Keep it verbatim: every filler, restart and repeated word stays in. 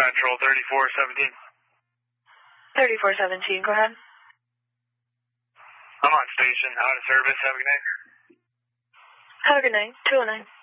Patrol thirty-four seventeen. thirty-four seventeen, go ahead. I'm on station, out of service. Have a good night. Have a good night. two oh nine.